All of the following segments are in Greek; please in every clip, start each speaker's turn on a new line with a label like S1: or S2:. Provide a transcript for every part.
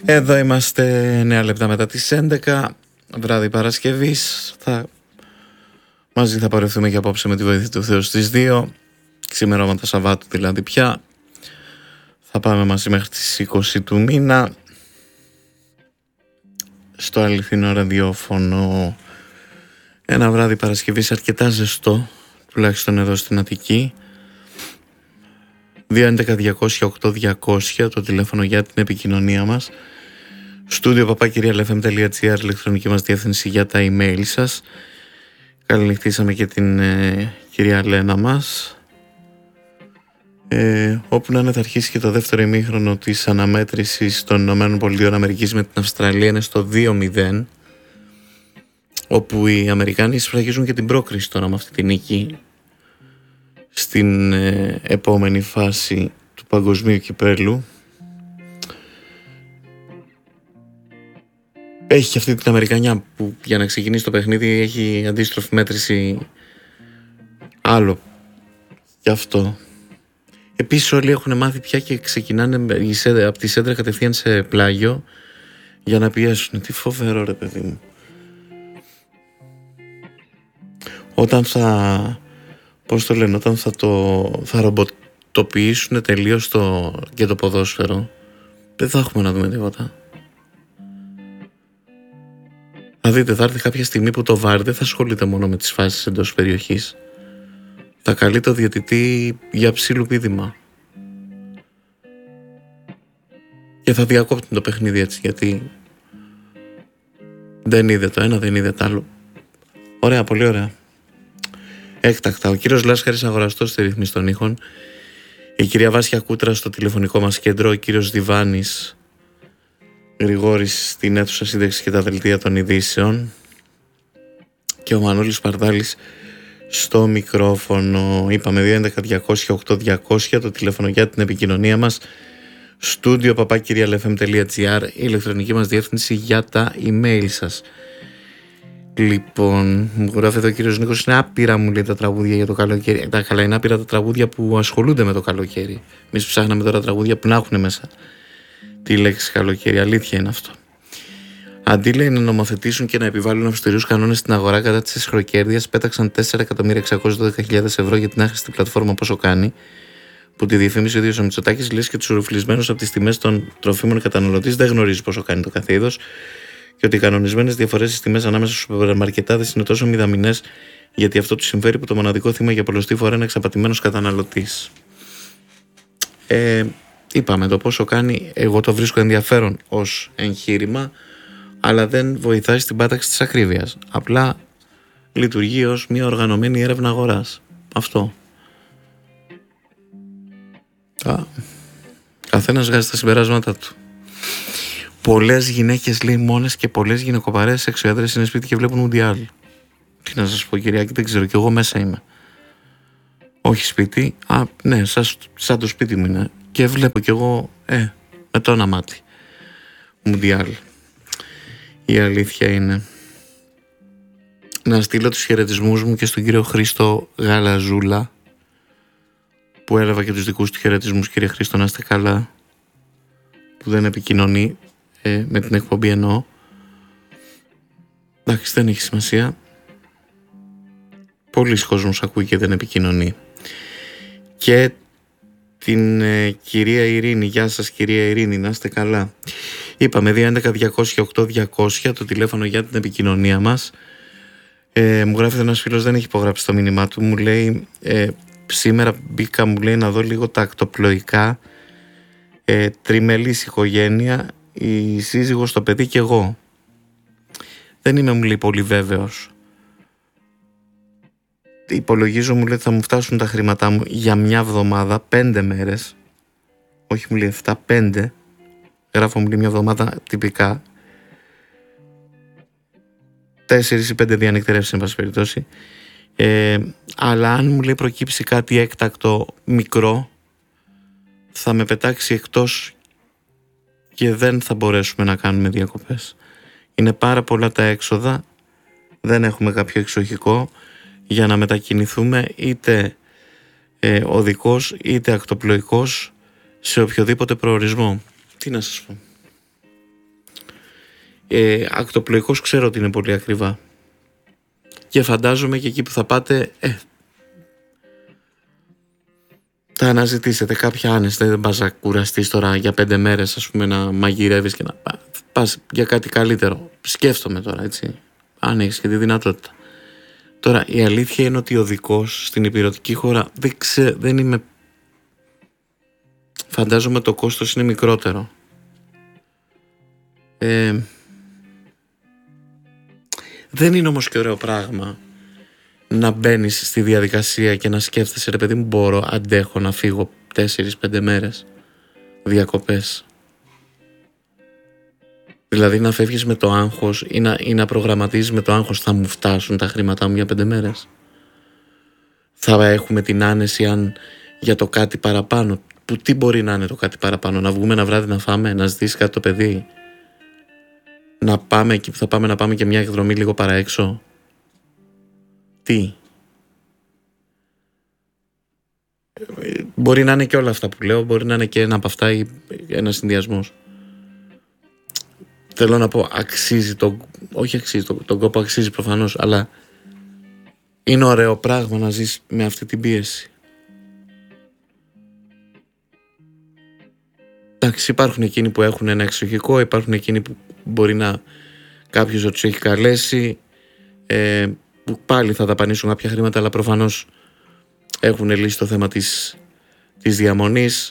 S1: Εδώ είμαστε 9 λεπτά μετά τις 11, βράδυ Παρασκευής. Μαζί θα πορευτούμε και απόψε με τη βοήθεια του Θεού στις 2, ξημερώματα Σαββάτου δηλαδή πια. Θα πάμε μαζί μέχρι τις 20 του μήνα. Στο αληθινό ραδιόφωνο ένα βράδυ Παρασκευής αρκετά ζεστό, τουλάχιστον εδώ στην Αττική. 211-200-8200 το τηλέφωνο για την επικοινωνία μας. Στούντιο papakirialfm.gr, ηλεκτρονική μας διεύθυνση για τα email σας. Καληνυχτήσαμε και την κυρία Λένα μας. Όπου να είναι θα αρχίσει και το δεύτερο ημίχρονο της αναμέτρησης των ΗΠΑ με την Αυστραλία, είναι στο 2-0, όπου οι Αμερικάνοι σφραγίζουν και την πρόκριση τώρα με αυτή την νίκη στην επόμενη φάση του παγκοσμίου κυπέλλου. Έχει και αυτή την Αμερικανιά που για να ξεκινήσει το παιχνίδι έχει αντίστροφη μέτρηση, άλλο γι' αυτό. Επίσης όλοι έχουν μάθει πια και ξεκινάνε από τη σέντρα κατευθείαν σε πλάγιο για να πιέσουν. Τι φοβερό ρε παιδί μου. Όταν θα ρομποτοποιήσουν τελείως και το ποδόσφαιρο, δεν θα έχουμε να δούμε τίποτα. Θα δείτε, θα έρθει κάποια στιγμή που το VAR δεν θα ασχολείται μόνο με τις φάσεις εντός περιοχής. Θα καλεί το διαιτητή για ψήλου πήδημα. Και θα διακόπτουν το παιχνίδι έτσι, γιατί δεν είδε το ένα, δεν είδε το άλλο. Ωραία, πολύ ωραία. Έκτακτα, ο κύριος Λάσχαρης αγοραστός στη ρύθμιση των ήχων, η κυρία Βάσια Κούτρα στο τηλεφωνικό μας κέντρο, ο κύριος Διβάνης Γρηγόρης στην αίθουσα σύνταξη και τα δελτία των ειδήσεων και ο Μανώλης Παρδάλης στο μικρόφωνο. Είπαμε 211-200-8200 το τηλέφωνο για την επικοινωνία μας. Στούντιο papakirialfm.gr, η ηλεκτρονική μας διεύθυνση για τα email σας. Λοιπόν, μου γράφει εδώ ο κύριος Νίκος, είναι άπειρα μου λέει τα τραγούδια για το καλοκαίρι. Τα καλά είναι άπειρα τα τραγούδια που ασχολούνται με το καλοκαίρι. Εμείς ψάχναμε τώρα τραγούδια που να έχουν μέσα τη λέξη καλοκαίρι. Αλήθεια είναι αυτό. Αντί λέει να νομοθετήσουν και να επιβάλλουν αυστηρούς κανόνες στην αγορά κατά της ισχροκέρδειας, πέταξαν 4.612.000 ευρώ για την άχρηστη πλατφόρμα Πόσο Κάνει, που τη διαφήμισε ο ίδιος ο Μητσοτάκης, λες και τους οροφλισμένους από τις τιμές των τροφίμων καταναλωτής δεν γνωρίζει πόσο κάνει το κάθε είδος και ότι οι κανονισμένες διαφορές στις τιμές ανάμεσα στους σούπερμαρκετάδες είναι τόσο μηδαμινές, γιατί αυτό του συμφέρει που το μοναδικό θύμα για πολλωστή φορά είναι εξαπατημένος καταναλωτής. Είπαμε το Πόσο Κάνει, εγώ το βρίσκω ενδιαφέρον ως εγχείρημα, αλλά δεν βοηθάει στην πάταξη της ακρίβειας. Απλά λειτουργεί ως μια οργανωμένη έρευνα αγοράς. Αυτό. Καθένας βγάζει τα συμπεράσματα του. Πολλές γυναίκες λέει μόνες και πολλές γυναικοπαρέες εξωέδρες είναι σπίτι και βλέπουν Μουντιάλ. Τι να σας πω Κυριάκη, δεν ξέρω, κι εγώ μέσα είμαι. Όχι σπίτι, ναι, σαν το σπίτι μου είναι. Και βλέπω κι εγώ, με το ένα μάτι Μουντιάλ. Η αλήθεια είναι. Να στείλω τους χαιρετισμούς μου και στον κύριο Χρήστο Γαλαζούλα, που έλαβα και τους δικούς του χαιρετισμούς. Κύριε Χρήστο, να είστε καλά, που δεν επικοινωνεί με την εκπομπή εννοώ. Εντάξει, δεν έχει σημασία. Πολλοί κόσμος ακούει και δεν επικοινωνεί. Και την κυρία Ειρήνη, γεια σας κυρία Ειρήνη, να είστε καλά. Είπαμε 211-200-8200 το τηλέφωνο για την επικοινωνία μας. Μου γράφει ένας φίλος, δεν έχει υπογράψει το μήνυμά του, μου λέει σήμερα μπήκα, μου λέει, να δω λίγο τα ακτοπλοϊκά, τριμελής οικογένεια, η σύζυγος, το παιδί και εγώ. Δεν είμαι, μου λέει, πολύ βέβαιος. Υπολογίζω, μου λέει, θα μου φτάσουν τα χρήματά μου για μια εβδομάδα, 5 μέρες. Όχι, μου λέει 7, 5. Γράφω, μου λέει, μια εβδομάδα τυπικά. 4 ή 5 διανυκτερεύσεις, εν πάση περιπτώσει. Αλλά αν μου λέει προκύψει κάτι έκτακτο μικρό, θα με πετάξει εκτός και δεν θα μπορέσουμε να κάνουμε διακοπές. Είναι πάρα πολλά τα έξοδα, δεν έχουμε κάποιο εξοχικό για να μετακινηθούμε είτε οδικός είτε ακτοπλοϊκός σε οποιοδήποτε προορισμό. Τι να σας πω. Ακτοπλοϊκώς ξέρω ότι είναι πολύ ακριβά. Και φαντάζομαι και εκεί που θα πάτε θα αναζητήσετε κάποια άνεστα. Δεν πας να κουραστείς τώρα για 5 μέρες, ας πούμε, να μαγειρεύεις και να πας για κάτι καλύτερο. Σκέφτομαι τώρα, έτσι, αν έχεις και τη δυνατότητα. Τώρα η αλήθεια είναι ότι ο δικός στην υπηρετική χώρα δεν είμαι. Φαντάζομαι το κόστος είναι μικρότερο. Δεν είναι όμως και ωραίο πράγμα να μπαίνεις στη διαδικασία και να σκέφτεσαι, ρε παιδί μου, αντέχω να φύγω 4-5 μέρες διακοπές. Δηλαδή να φεύγεις με το άγχος ή να προγραμματίζεις με το άγχος, θα μου φτάσουν τα χρήματά μου για 5 μέρες. Θα έχουμε την άνεση αν για το κάτι παραπάνω, που τι μπορεί να είναι το κάτι παραπάνω, να βγούμε ένα βράδυ να φάμε, να ζητήσει κάτι το παιδί, να πάμε εκεί που θα πάμε, να πάμε και μια εκδρομή λίγο παραέξω. Τι? Μπορεί να είναι και όλα αυτά που λέω, μπορεί να είναι και ένα από αυτά ή ένας συνδυασμός. Θέλω να πω, αξίζει τον κόπο αξίζει προφανώς, αλλά είναι ωραίο πράγμα να ζεις με αυτή την πίεση. Εντάξει, υπάρχουν εκείνοι που έχουν ένα εξοχικό, υπάρχουν εκείνοι που μπορεί να κάποιος να τους έχει καλέσει, που πάλι θα δαπανίσουν κάποια χρήματα, αλλά προφανώς έχουν λύσει το θέμα της διαμονής.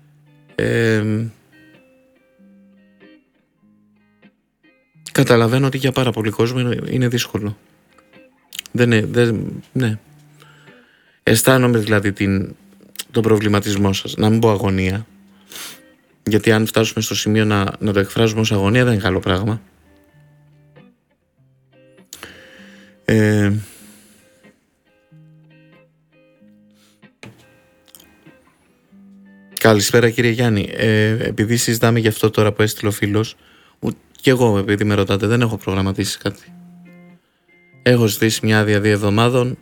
S1: Καταλαβαίνω ότι για πάρα πολύ κόσμο είναι δύσκολο. Ναι. Αισθάνομαι δηλαδή τον προβληματισμό σας, να μην πω αγωνία, γιατί αν φτάσουμε στο σημείο να το εκφράζουμε ως αγωνία δεν είναι καλό πράγμα. Καλησπέρα κύριε Γιάννη. Επειδή συζητάμε γι' αυτό τώρα που έστειλε ο φίλος, και εγώ επειδή με ρωτάτε δεν έχω προγραμματίσει κάτι. Έχω ζητήσει μια άδεια 2 εβδομάδων.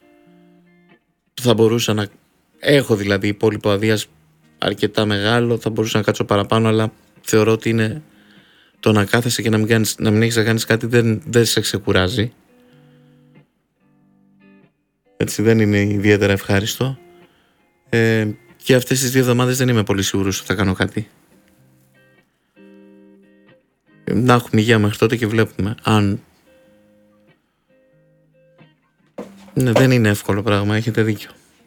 S1: Θα μπορούσα να έχω δηλαδή υπόλοιπο αδείας αρκετά μεγάλο, θα μπορούσα να κάτσω παραπάνω, αλλά θεωρώ ότι είναι το να κάθεσαι και να μην έχεις να κάνεις κάτι δεν σε ξεκουράζει. Έτσι δεν είναι ιδιαίτερα ευχάριστο. Και αυτές τις 2 εβδομάδες δεν είμαι πολύ σίγουρος ότι θα κάνω κάτι. Να έχουμε υγεία μέχρι τότε και βλέπουμε αν... Ναι, δεν είναι εύκολο πράγμα, έχετε δίκιο.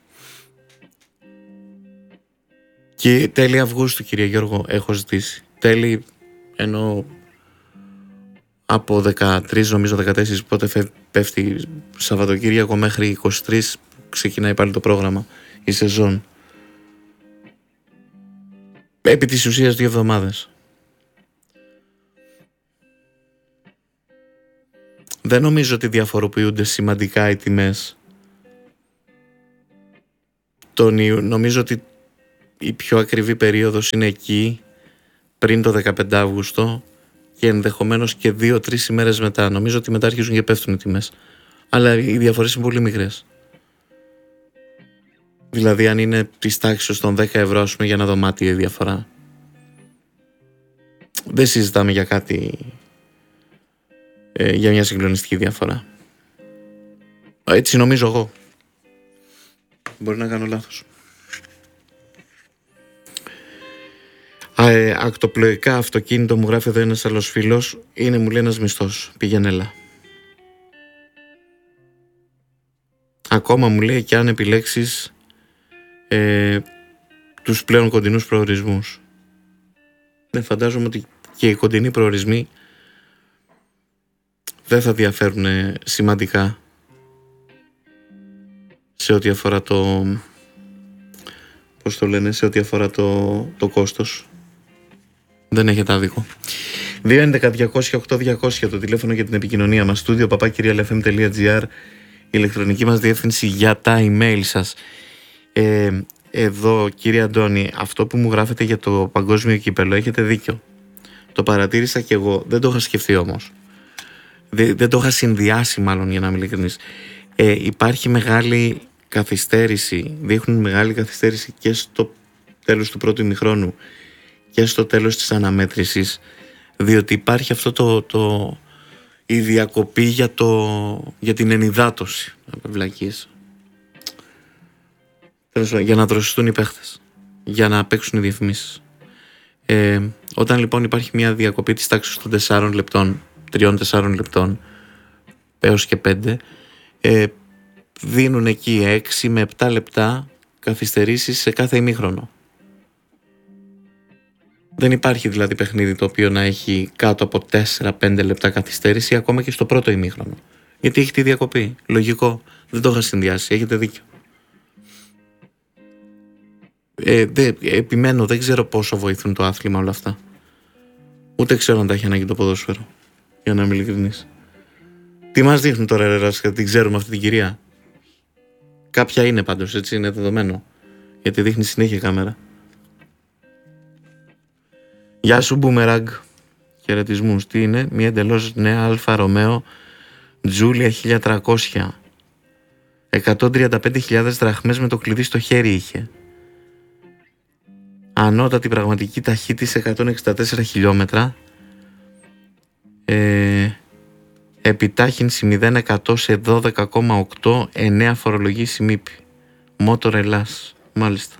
S1: Και τέλη Αυγούστου, κύριε Γιώργο, έχω ζητήσει. Τέλη, ενώ από 13, νομίζω 14, πότε πέφτει Σαββατοκύριακο, μέχρι 23 ξεκινάει πάλι το πρόγραμμα, η σεζόν. Επί της ουσίας 2 εβδομάδες. Δεν νομίζω ότι διαφοροποιούνται σημαντικά οι τιμές. Νομίζω ότι η πιο ακριβή περίοδος είναι εκεί, πριν το 15 Αύγουστο και ενδεχομένως και 2-3 ημέρες μετά. Νομίζω ότι μετά αρχίζουν και πέφτουν οι τιμές. Αλλά οι διαφορές είναι πολύ μικρές. Δηλαδή αν είναι της τάξης των 10 ευρώ, ας πούμε, για ένα δωμάτιο η διαφορά. Δεν συζητάμε για κάτι, για μια συγκλονιστική διαφορά. Έτσι νομίζω εγώ. Μπορεί να κάνω λάθος. Ακτοπλοϊκά αυτοκίνητο, μου γράφει εδώ ένας άλλος φίλος, είναι, μου λέει, ένας μισθός. Πήγαινε έλα. Ακόμα μου λέει και αν επιλέξεις τους πλέον κοντινούς προορισμούς. Ναι, φαντάζομαι ότι και οι κοντινοί προορισμοί δεν θα διαφέρουν σημαντικά σε ό,τι αφορά σε ό,τι αφορά το κόστος. Δεν έχετε άδικο. 211-200-8200 το τηλέφωνο για την επικοινωνία μας. Studio @lfm.gr, η ηλεκτρονική μας διεύθυνση για τα email σας. Εδώ, κύριε Αντώνη, αυτό που μου γράφετε για το παγκόσμιο κύπελο, έχετε δίκιο. Το παρατήρησα και εγώ, δεν το είχα σκεφτεί όμως. Δεν το είχα συνδυάσει, μάλλον, για να είμαι ειλικρινής. Υπάρχει μεγάλη καθυστέρηση, δείχνουν μεγάλη καθυστέρηση και στο τέλος του πρώτου ημιχρόνου και στο τέλος της αναμέτρησης, Διότι υπάρχει αυτό η διακοπή για την ενυδάτωση. Βλακίες. Για να δροσιστούν οι παίχτες, για να παίξουν οι διαφημίσεις. Όταν λοιπόν υπάρχει μια διακοπή της τάξης των 4 λεπτών, 3-4 λεπτών έως και 5, δίνουν εκεί 6 με 7 λεπτά καθυστερήσεις σε κάθε ημίχρονο. Δεν υπάρχει δηλαδή παιχνίδι το οποίο να έχει κάτω από 4-5 λεπτά καθυστέρηση ακόμα και στο πρώτο ημίχρονο. Γιατί έχει τη διακοπή. Λογικό. Δεν το είχα συνδυάσει. Έχετε δίκιο. Επιμένω, δεν ξέρω πόσο βοηθούν το άθλημα όλα αυτά. Ούτε ξέρω αν τα έχει ανάγκη το ποδόσφαιρο. Για να είμαι ειλικρινής. Τι μας δείχνουν τώρα, ρε Ράσκα, την ξέρουμε αυτή την κυρία? Κάποια είναι πάντως, έτσι, είναι δεδομένο. Γιατί δείχνει συνέχεια κάμερα. Γεια σου Μπούμεραγκ. Χαιρετισμούς. Τι είναι? Μια εντελώς νέα Αλφα Ρωμαίο Τζούλια 1300. 135.000 δραχμές με το κλειδί στο χέρι είχε. Ανώτατη πραγματική ταχύτητα 164 χιλιόμετρα. Επιτάχυνση 0-100 σε 12,8. 9 φορολογήσει μήπη. Μότορ Ελλάς. Μάλιστα.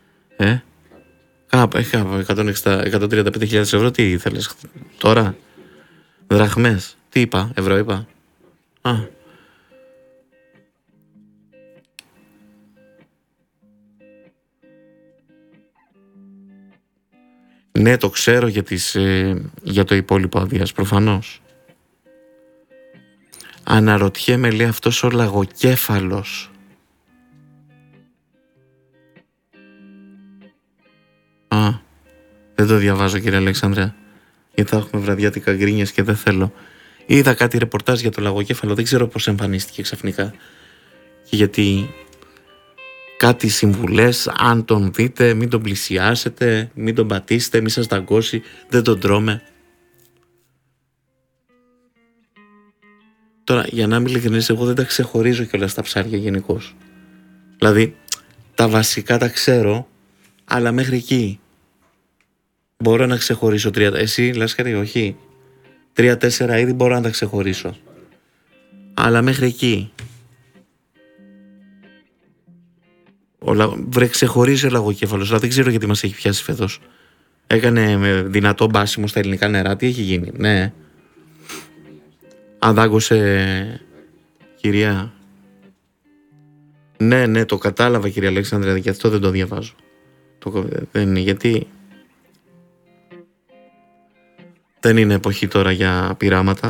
S1: 135.000 ευρώ. Τι ήθελες τώρα? Δραχμές. Τι είπα? Ευρώ είπα. Ναι, το ξέρω για το υπόλοιπο αδείας, προφανώς. Αναρωτιέμαι, λέει, αυτός ο λαγοκέφαλος. Δεν το διαβάζω, κύριε Αλέξανδρε, γιατί θα έχουμε βραδιάτικα γκρίνιες και δεν θέλω. Είδα κάτι ρεπορτάζ για το λαγοκέφαλο, δεν ξέρω πώς εμφανίστηκε ξαφνικά. Και γιατί κάτι συμβουλές, αν τον δείτε μην τον πλησιάσετε, μην τον πατήσετε, μην σας δαγκώσει, δεν τον τρώμε. Τώρα, για να είμαι ειλικρινής, εγώ δεν τα ξεχωρίζω κιόλας τα ψάρια γενικώς. Δηλαδή, τα βασικά τα ξέρω, αλλά μέχρι εκεί. Μπορώ να ξεχωρίσω 3. Εσύ, Λάσκαρη, όχι. 3-4 είδη μπορώ να τα ξεχωρίσω. Αλλά μέχρι εκεί. Ξεχωρίζει ο λαγοκέφαλος, αλλά δεν ξέρω γιατί μας έχει πιάσει φέτος. Έκανε με δυνατό μπάσιμο στα ελληνικά νερά. Τι έχει γίνει? Ναι. Αδάγκωσε, κυρία. Ναι, το κατάλαβα, κυρία Αλέξανδρα, και αυτό δεν το διαβάζω. Δεν είναι, γιατί δεν είναι εποχή τώρα για πειράματα.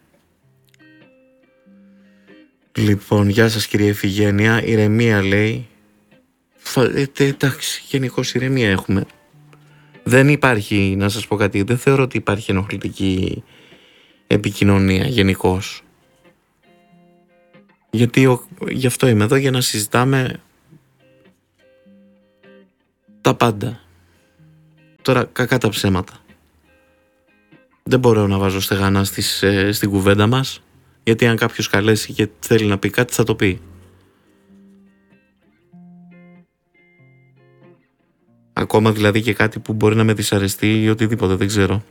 S1: Λοιπόν, γεια σας κυρία Ιφηγένεια. Ηρεμία, λέει. Εντάξει, γενικώς ηρεμία έχουμε. Δεν υπάρχει, να σας πω κάτι, δεν θεωρώ ότι υπάρχει ενοχλητική επικοινωνία γενικώς. Γιατί γι' αυτό είμαι εδώ, για να συζητάμε τα πάντα. Τώρα, κακά τα ψέματα. Δεν μπορώ να βάζω στεγανά στην κουβέντα μας, γιατί αν κάποιος καλέσει και θέλει να πει κάτι θα το πει. Ακόμα δηλαδή και κάτι που μπορεί να με δυσαρεστεί ή οτιδήποτε, δεν ξέρω.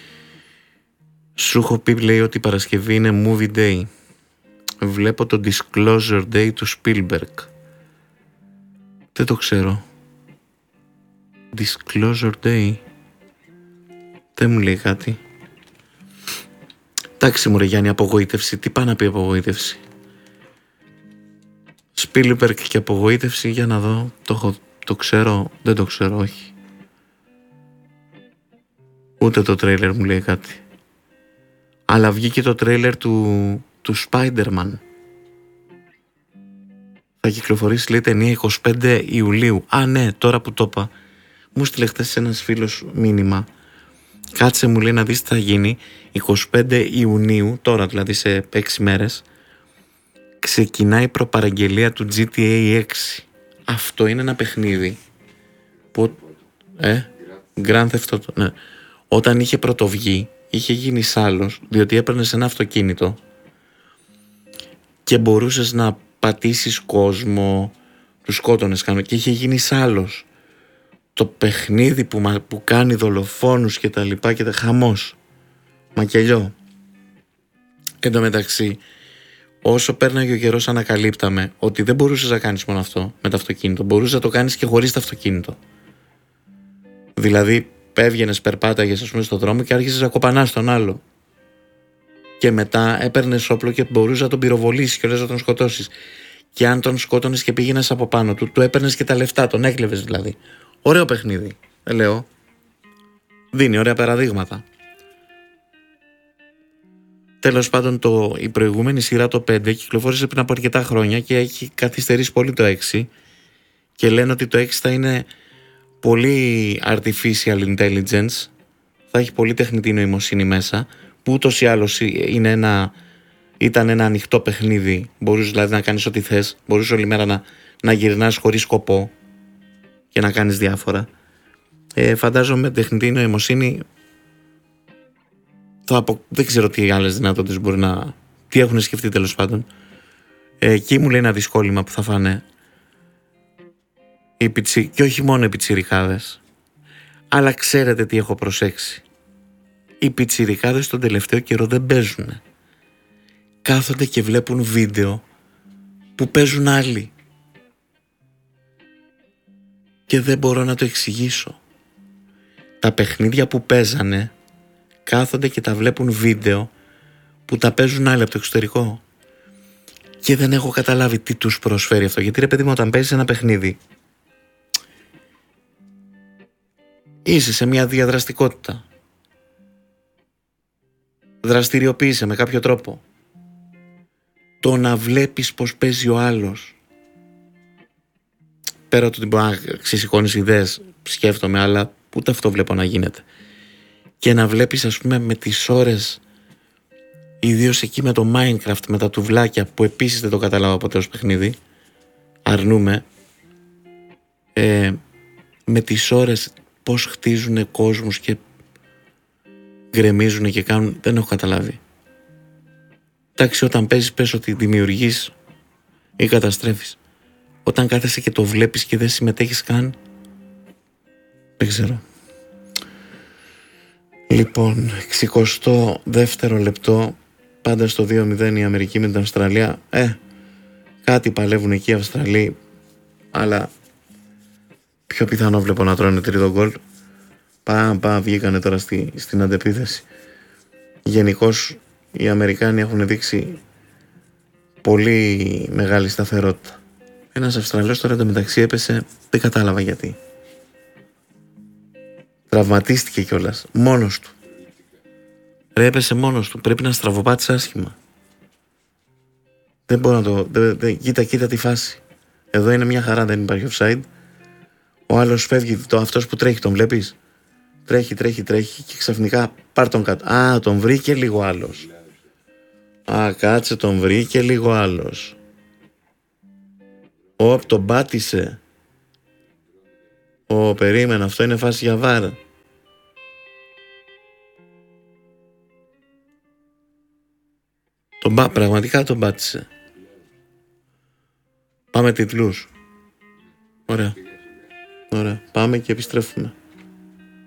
S1: Σου έχω πει, λέει, ότι η Παρασκευή είναι movie day. Βλέπω το Disclosure Day του Spielberg. Δεν το ξέρω. Disclosure Day. Δεν μου λέει κάτι. Εντάξει μου ρε Γιάννη, απογοήτευση. Τι πάει να πει απογοήτευση? Spielberg και απογοήτευση, για να δω. Το ξέρω, δεν το ξέρω, όχι. Ούτε το τρέιλερ μου λέει κάτι. Αλλά βγήκε το τρέιλερ του Spider-Man. Θα κυκλοφορήσει, λέει, ταινία 25 Ιουλίου. Ναι, τώρα που το είπα. Μου στείλε χθες ένας φίλος μήνυμα. Κάτσε, μου λέει, να δεις τι θα γίνει. 25 Ιουνίου, τώρα δηλαδή σε 6 μέρες, ξεκινάει η προπαραγγελία του GTA 6. Αυτό είναι ένα παιχνίδι που Grand Theft Auto, ναι. Όταν είχε πρωτοβγεί, είχε γίνει σάλος, διότι έπαιρνες ένα αυτοκίνητο και μπορούσες να πατήσεις κόσμο, τους σκότωνες και είχε γίνει σάλος. Το παιχνίδι που κάνει δολοφόνους και τα λοιπά και τα χαμός. Μακελιό. Εν τω μεταξύ, όσο πέρναγε ο καιρός, ανακαλύπταμε ότι δεν μπορούσες να κάνεις μόνο αυτό με το αυτοκίνητο. Μπορούσες να το κάνεις και χωρίς το αυτοκίνητο. Δηλαδή, έβγαινες, περπάταγες, ας πούμε, στον δρόμο και άρχισες να κοπανάς τον άλλο. Και μετά έπαιρνες όπλο και μπορούσες να τον πυροβολήσεις και όλες να τον σκοτώσεις. Και αν τον σκότωνες και πήγαινες από πάνω του, του έπαιρνες και τα λεφτά, τον έκλεβες δηλαδή. Ωραίο παιχνίδι, δεν λέω. Δίνει ωραία παραδείγματα. Τέλος πάντων, η προηγούμενη σειρά, το 5, κυκλοφόρησε πριν από αρκετά χρόνια και έχει καθυστερήσει πολύ το 6. Και λένε ότι το 6 θα είναι πολύ artificial intelligence, θα έχει πολύ τεχνητή νοημοσύνη μέσα, που ούτως ή άλλως ήταν ένα ανοιχτό παιχνίδι. Μπορούσες δηλαδή να κάνεις ό,τι θες, μπορούσες όλη μέρα να γυρνάς χωρίς σκοπό και να κάνεις διάφορα. Φαντάζομαι τεχνητή νοημοσύνη δεν ξέρω τι άλλες δυνατότητες μπορεί να... Τι έχουν σκεφτεί τέλος πάντων. Εκεί μου λέει ένα δυσκόλυμα που θα φάνε και όχι μόνο οι πιτσιρικάδες. Αλλά ξέρετε τι έχω προσέξει? Οι πιτσιρικάδες τον τελευταίο καιρό δεν παίζουν. Κάθονται και βλέπουν βίντεο που παίζουν άλλοι. Και δεν μπορώ να το εξηγήσω. Τα παιχνίδια που παίζανε, κάθονται και τα βλέπουν βίντεο που τα παίζουν άλλοι από το εξωτερικό. Και δεν έχω καταλάβει τι τους προσφέρει αυτό. Γιατί ρε παιδί μου, όταν παίζεις ένα παιχνίδι, είσαι σε μια διαδραστικότητα. Δραστηριοποιείσαι με κάποιο τρόπο. Το να βλέπεις πως παίζει ο άλλος, πέρα ότι μπορεί να ξεσηκώνεις ιδέες, σκέφτομαι, αλλά ούτε αυτό βλέπω να γίνεται. Και να βλέπεις, ας πούμε, με τις ώρες, ιδίως εκεί με το Minecraft, με τα τουβλάκια, που επίσης δεν το καταλάβω ποτέ ως παιχνίδι, αρνούμε, με τις ώρες πως χτίζουν κόσμους και γκρεμίζουν και κάνουν, δεν έχω καταλάβει. Εντάξει, όταν παίζεις πες ότι δημιουργείς ή καταστρέφεις. Όταν κάθεσαι και το βλέπεις και δεν συμμετέχεις καν, δεν ξέρω. Λοιπόν, 62ο λεπτό, πάντα στο 2-0 η Αμερική με την Αυστραλία. Κάτι παλεύουν εκεί οι Αυστραλοί, αλλά πιο πιθανό βλέπω να τρώνε τρίτο γκολ. Βγήκανε τώρα στην αντεπίθεση. Γενικώς οι Αμερικάνοι έχουν δείξει πολύ μεγάλη σταθερότητα. Ένας Αυστραλός τώρα εντωμεταξύ έπεσε, δεν κατάλαβα γιατί. Τραυματίστηκε κιόλας, μόνος του. Έπεσε μόνος του, πρέπει να στραβοπάτησε άσχημα. Δεν μπορώ να το... Κοίτα τη φάση. Εδώ είναι μια χαρά, δεν υπάρχει offside. Ο άλλος φεύγει, αυτός που τρέχει, τον βλέπεις? Τρέχει και ξαφνικά πάρ' τον κάτω. Τον βρήκε λίγο άλλος. Κάτσε, τον βρήκε λίγο άλλος. Τον πάτησε. Περίμενα, αυτό είναι φάση για βάρ. Πραγματικά τον πάτησε. Πάμε τίτλους. Ωραία. Πάμε και επιστρέφουμε.